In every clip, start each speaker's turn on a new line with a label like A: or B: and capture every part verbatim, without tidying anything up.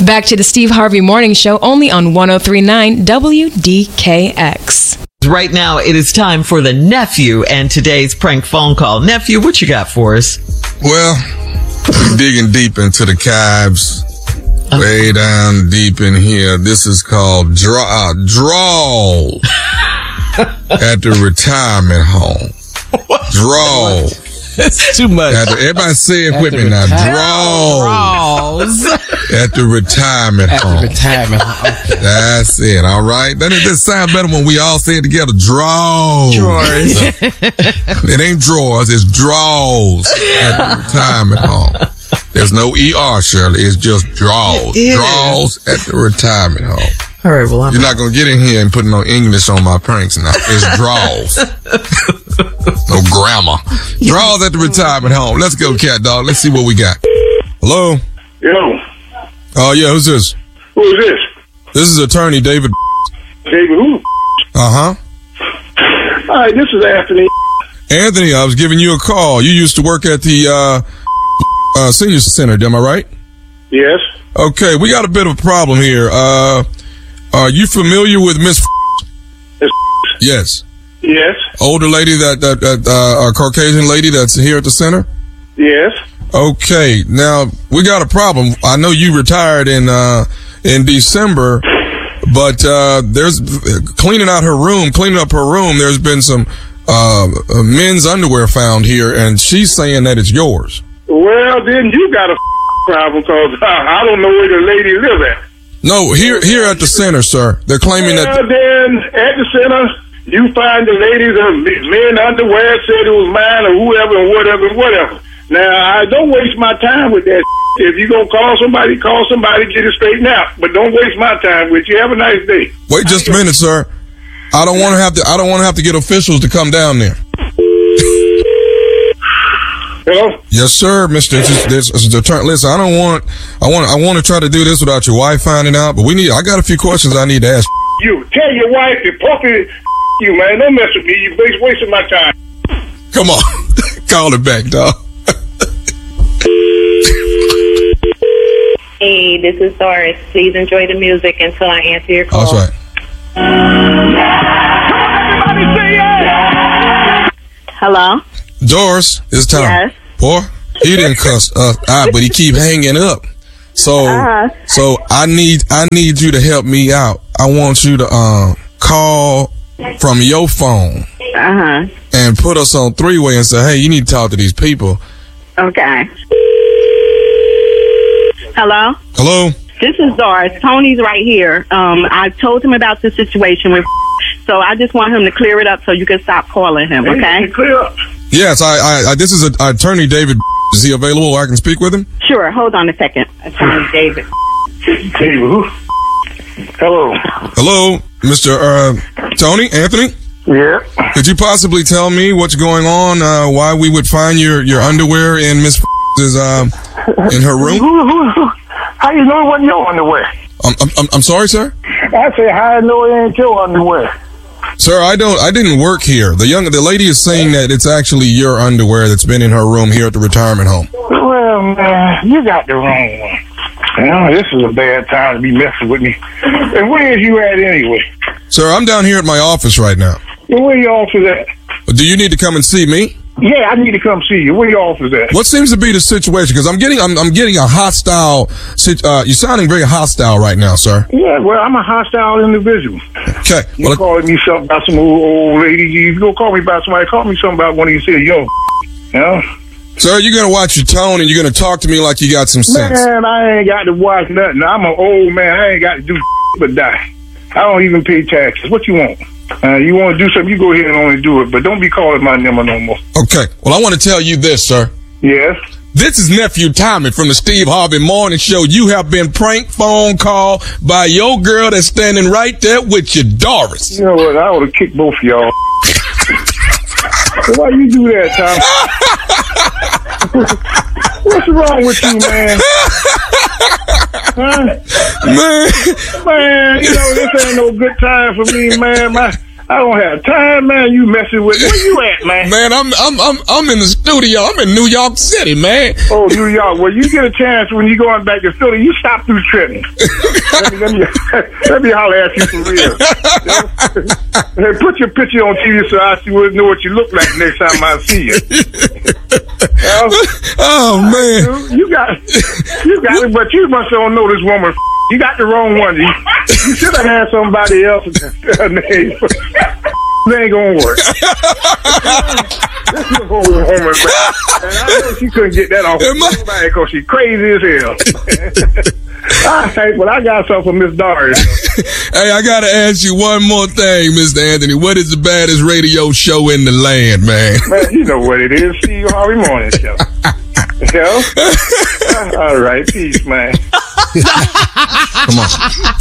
A: Back to the Steve Harvey Morning Show, only on one oh three point nine W D K X.
B: Right now, it is time for the nephew and today's prank phone call. Nephew, what you got for us?
C: Well, digging deep into the caves, way down deep in here. This is called draw, uh, draw at the retirement home. Draw.
D: That's too much.
C: At the, everybody say it
D: At
C: with
D: the
C: me now.
D: retire-
C: Draws. At the retirement
D: At
C: home.
D: the retirement home. Okay.
C: That's it. All right. That it just sound better when we all say it together. Draws.
B: Drawers.
C: It ain't drawers. It's draws at the retirement home. There's no E R, Shirley. It's just draws.
B: It
C: Draws at the retirement home.
B: All right, well, I'm
C: You're not going to get in here and put no English on my pranks now. It's draws. No grammar. Draws at the retirement home. Let's go, cat dog. Let's see what we got. Hello?
E: Yo,
C: Oh, yeah. Who's this?
E: who is this?
C: This is attorney David.
E: David who?
C: Uh-huh.
E: All right, this is Anthony.
C: Anthony, I was giving you a call. You used to work at the uh, uh, senior center. Am I right?
E: Yes.
C: Okay, we got a bit of a problem here. Uh, are you familiar with Miss?
E: Miss
C: Yes.
E: Yes.
C: Older lady that that, that uh, a Caucasian lady that's here at the center.
E: Yes.
C: Okay, now we got a problem. I know you retired in uh, in December, but uh, there's cleaning out her room, cleaning up her room. There's been some uh, men's underwear found here, and she's saying that it's yours.
E: Well, then you got a problem because I don't know where the lady live at.
C: No, here here at the center, sir. They're claiming
E: Well,
C: that.
E: then at the center, you find the ladies and men underwear said it was mine or whoever and whatever and whatever. Now, I don't waste my time with that. If you gonna call somebody, call somebody, get it straightened out. But don't waste my time with you. Have a nice day.
C: Wait just a minute, sir. I don't want to have to. I don't want to have to get officials to come down there.
E: Hello?
C: Yes, sir, Mister This is, this is the turn. Listen, I don't want. I want. I want to try to do this without your wife finding out. But we need. I got a few questions I need to ask.
E: You tell your wife to puppy you, man. Don't mess with me. You're wasting my time.
C: Come on, call it back, dog.
F: Hey, this is Doris. Please enjoy the music until I answer your call.
C: That's right.
F: Hello?
C: Doris, it's time.
F: Yes.
C: Boy, he didn't cuss us out, but he keep hanging up. So,
F: Uh-huh.
C: so I need, I need you to help me out. I want you to um call from your phone
F: Uh-huh.
C: and put us on three way and say, hey, you need to talk to these people.
F: Okay. Hello?
C: Hello.
F: This is Doris. Tony's right here. Um, I told him about the situation with so I just want him to clear it up so you can stop calling him, okay?
E: Clear up.
C: Yes, I, I, I this is a, attorney David. Is he available? I can speak with him.
F: Sure, hold on a second. Attorney David.
E: David who? Hello.
C: Hello, Mister Uh, Tony Anthony.
E: Yeah.
C: Could you possibly tell me what's going on? Uh, why we would find your, your underwear in Miss is um in her room?
E: Who, who, who? How you know it wasn't your underwear?
C: I'm, I'm I'm sorry, sir.
E: I say, how I know it ain't your underwear?
C: Sir, I don't. I didn't work here. The young, the lady is saying that it's actually your underwear that's been in her room here at the retirement home.
E: Well, man, you got the wrong one. You know, this is a bad time to be messing with me. And where is you at anyway?
C: Sir, I'm down here at my office right now.
E: And where your office at?
C: Do you need to come and see me?
E: Yeah, I need to come see you. Where your office at?
C: What seems to be the situation? Because I'm getting, I'm, I'm getting a hostile. sit- Uh, you're sounding very hostile right now, sir.
E: Yeah, well, I'm a hostile individual.
C: Okay.
E: You
C: Well,
E: calling me something about some old, old lady. You go call me about somebody. Call me something about one of you say, yo, you know?
C: sir, you're gonna watch your tone and you're gonna talk to me like you got some sense.
E: Man, I ain't got to watch nothing. I'm an old man. I ain't got to do but die. I don't even pay taxes. What you want? Uh, you want to do something, you go ahead and only do it. But don't be calling my number no more.
C: Okay. Well, I want to tell you this, sir.
E: Yes?
C: This is Nephew Tommy from the Steve Harvey Morning Show. You have been prank phone called by your girl that's standing right there with you, Doris.
E: You know what? I ought to kick both of y'all. So why you do that, Tom? What's wrong with you, man? Huh?
C: Man.
E: Man, you know, this ain't no good time for me, man. My, I don't have time, man. You messing with where you at, man?
C: Man, I'm I'm I'm I'm in the studio. I'm in New York City, man.
E: Oh, New York. Well, you get a chance when you going back to Philly, you stop through Trenton. let, me, let, me, let me holler at you for real. Hey, put your picture on T V so I see what know what you look like next time I see you. Well,
C: oh man,
E: you got you got it, but you must don't know this woman. You got the wrong one. You, you should have had somebody else name. It ain't gonna work. This is a whole woman, man. And I know she couldn't get that off nobody because she's crazy as hell. All right, well, I got something for Miss Doris.
C: Hey, I gotta ask you one more thing, Mister Anthony. What is the baddest radio show in the land, man?
E: Man, you know what it is. Steve Harvey Morning Show. You know? All right, peace, man.
C: Come on.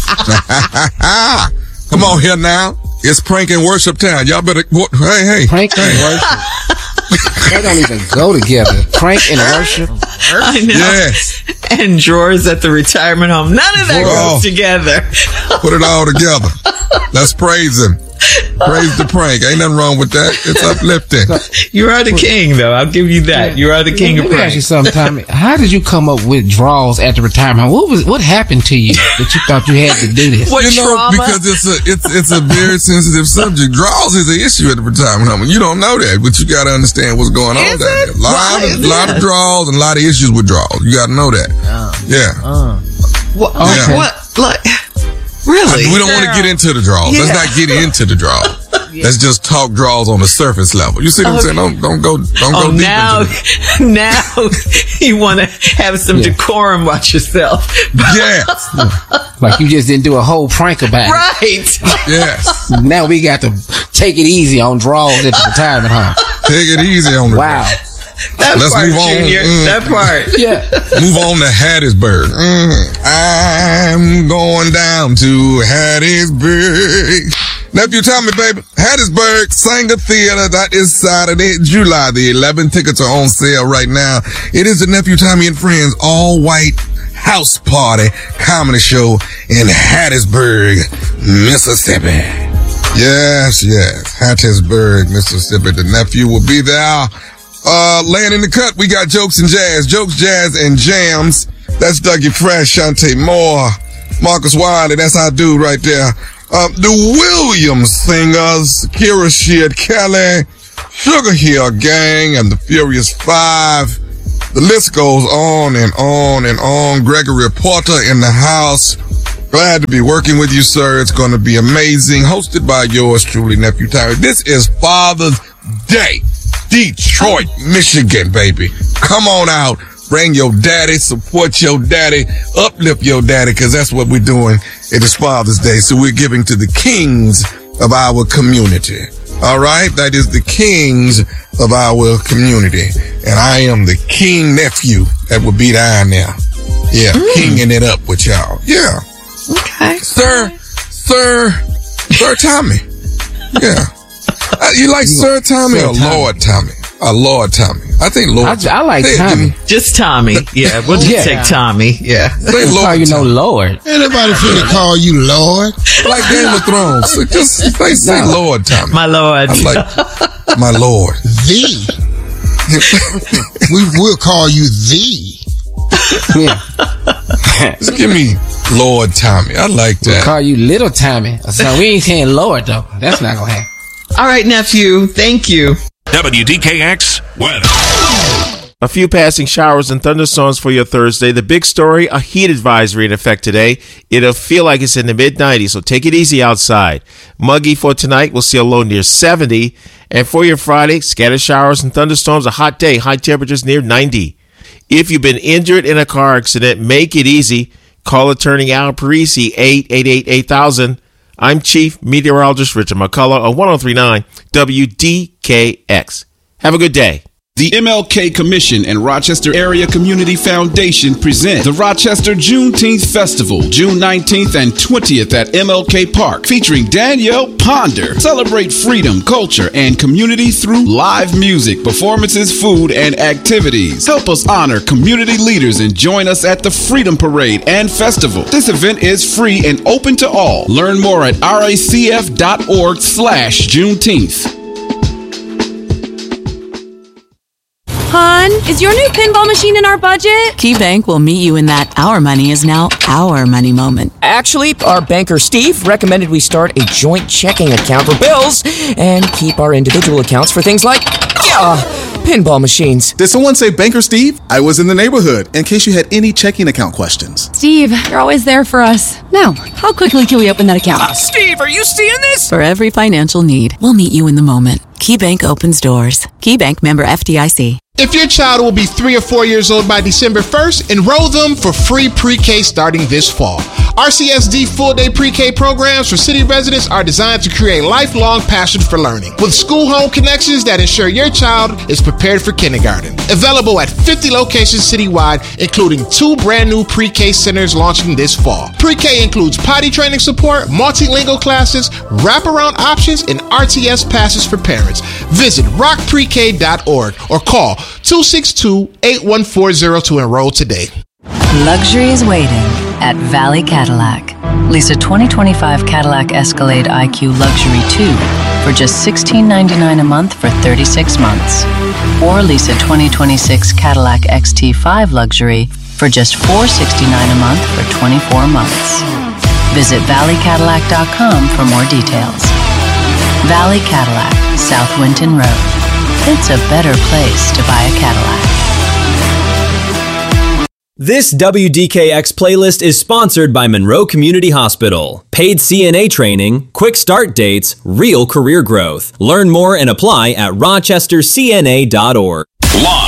C: Come on here now. It's prank and worship time. Y'all better, what, hey, hey.
D: Prank and
C: hey.
D: worship. They don't even go together. Prank and worship.
B: I know.
C: Yes.
B: And drawers at the retirement home. None of that
C: Oh.
B: goes together.
C: Put it all together. Let's praise him. Praise the prank. Ain't nothing wrong with that. It's uplifting.
B: You are the king, though. I'll give you that. You are the king
D: Let
B: of
D: me ask you
B: pranks.
D: something, Tommy. How did you come up with draws at the retirement home? What was what happened to you that you thought you had to do this?
B: What
C: You know,
B: trauma?
C: because it's a it's it's a very sensitive subject. Draws is an issue at the retirement home, and you don't know that, but you got to understand what's going on
B: Is
C: down
B: it?
C: there. A lot
B: Why
C: of
B: is
C: lot
B: it?
C: of draws and a lot of issues with draws. You got to know that. Yeah,
B: What?
C: Okay.
B: What? Like, really?
C: we don't want to get into the draws. Let's
B: Yeah.
C: not get into the draws. Let's just talk draws on the surface level. You see what I'm saying? Don't don't go don't
B: Oh,
C: go deep
B: now,
C: into it.
B: now you want to have some
D: Yeah.
B: decorum about yourself.
C: Yes,
D: Like you just didn't do a whole prank about
B: Right.
C: yes.
D: it. Now we got to take it easy on draws at the retirement home.
C: Take it easy on the
D: Wow.
B: That
C: Let's
B: part,
C: move on.
B: Junior.
C: Mm.
B: That part.
D: Yeah.
C: Move on to Hattiesburg. Mm, I'm going down to Hattiesburg. Nephew, tell me, baby. Hattiesburg Sanger Theater. That is Saturday, July the eleventh. Tickets are on sale right now. It is the Nephew Tommy and Friends all white house party comedy show in Hattiesburg, Mississippi. Yes, yes. Hattiesburg, Mississippi. The nephew will be there. Uh, laying in the cut, we got Jokes and Jazz. Jokes, Jazz, and Jams. That's Dougie Fresh, Shantae Moore, Marcus Wiley. That's our dude right there. Uh, the Williams Singers, Kira Sheard Kelly, Sugar Hill Gang, and the Furious Five. The list goes on and on and on. Gregory Porter in the house. Glad to be working with you, sir. It's going to be amazing. Hosted by yours truly, Nephew Tommy. This is Father's Day. Detroit, Michigan, baby. Come on out. Bring your daddy, support your daddy, uplift your daddy, because that's what we're doing. It is Father's Day, so we're giving to the kings of our community. All right? That is the kings of our community. And I am the king nephew that will be down there. Yeah, mm. kinging it up with y'all. Yeah.
B: Okay.
C: Sir, Sir, Sir Tommy. Yeah. Uh, you like Sir Tommy
D: Sir
C: or
D: Tommy.
C: Lord Tommy? Or Lord Tommy? I think Lord.
D: I, I like
C: Hey,
D: Tommy.
B: Just Tommy. Yeah, we'll just
D: Yeah.
B: take Tommy. Yeah.
C: Say
D: That's how
C: Lord
D: you know
C: Tommy.
D: Lord.
G: Anybody finna call you Lord?
C: Like Game of Thrones. So just say, say
D: No.
C: Lord Tommy.
B: My Lord.
C: I like my Lord.
G: The. We will call you the.
D: Yeah.
C: Just give me Lord Tommy. I like that.
D: Call you Little Tommy. So we ain't saying Lord though. That's not gonna happen.
B: All right, nephew. Thank you.
H: W D K X weather.
I: A few passing showers and thunderstorms for your Thursday. The big story, a heat advisory in effect today. It'll feel like it's in the mid nineties, so take it easy outside. Muggy for tonight. We'll see a low near seventy. And for your Friday, scattered showers and thunderstorms, a hot day, high temperatures near ninety. If you've been injured in a car accident, make it easy. Call attorney Al Parisi, eight eight eight, eight thousand. I'm Chief Meteorologist Richard McCullough on one oh three point nine W D K X. Have a good day.
J: The M L K Commission and Rochester Area Community Foundation present the Rochester Juneteenth Festival, June nineteenth and twentieth at M L K Park, featuring Danielle Ponder. Celebrate freedom, culture, and community through live music, performances, food, and activities. Help us honor community leaders and join us at the Freedom Parade and Festival. This event is free and open to all. Learn more at racf.org slash Juneteenth.
K: Hon, is your new pinball machine in our budget?
L: KeyBank will meet you in that our money is now our money moment.
M: Actually, our banker Steve recommended we start a joint checking account for bills and keep our individual accounts for things like, yeah, pinball machines.
N: Did someone say Banker Steve? I was in the neighborhood in case you had any checking account questions.
K: Steve, you're always there for us. Now, how quickly can we open that account?
M: Uh, Steve, are you seeing this?
L: For every financial need, we'll meet you in the moment. KeyBank opens doors. KeyBank, member F D I C.
O: If your child will be three or four years old by December first, enroll them for free pre-K starting this fall. R C S D full-day pre-K programs for city residents are designed to create lifelong passion for learning, with school-home connections that ensure your child is prepared for kindergarten. Available at fifty locations citywide, including two brand-new pre-K centers launching this fall. Pre-K includes potty training support, multilingual classes, wraparound options, and R T S passes for parents. Visit rock pre k dot org or call two six two, eight one four zero to enroll today.
P: Luxury is waiting at Valley Cadillac. Lease a twenty twenty-five Cadillac Escalade I Q Luxury two for just sixteen ninety-nine a month for thirty-six months. Or lease a twenty twenty-six Cadillac X T five Luxury for just four sixty-nine a month for twenty-four months. Visit valley cadillac dot com for more details. Valley Cadillac, South Winton Road. It's a better place to buy a Cadillac.
Q: This W D K X playlist is sponsored by Monroe Community Hospital. Paid C N A training, quick start dates, real career growth. Learn more and apply at rochester c n a dot org.